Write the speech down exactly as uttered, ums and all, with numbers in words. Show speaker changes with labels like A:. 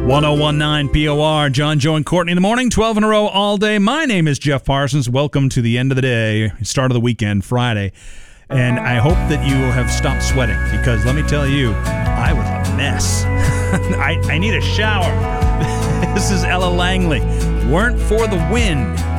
A: one oh one point nine P O R, John, Joe, and Courtney in the morning, twelve in a row all day. My name is Jeff Parsons. Welcome to the end of the day, start of the weekend, Friday. And I hope that you have stopped sweating, because let me tell you, I was a mess. I, I need a shower. This is Ella Langley. Weren't for the wind.